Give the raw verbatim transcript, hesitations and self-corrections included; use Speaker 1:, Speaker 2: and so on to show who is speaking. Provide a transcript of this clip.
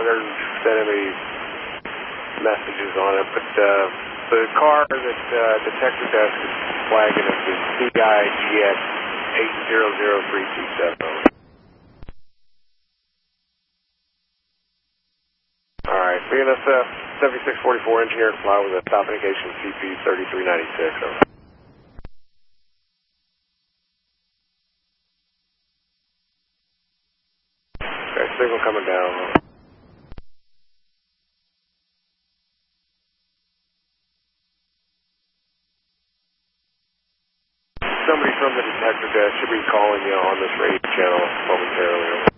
Speaker 1: they're sending me messages on it, but uh, the car that uh, detector desk is flagging is the C I G X eight zero zero three two seven. All right, B N S F seventy-six forty-four, engineer fly with a top indication C P thirty-three ninety-six. Over. Okay, signal coming down. Somebody from the detector desk should be calling you on this radio channel momentarily.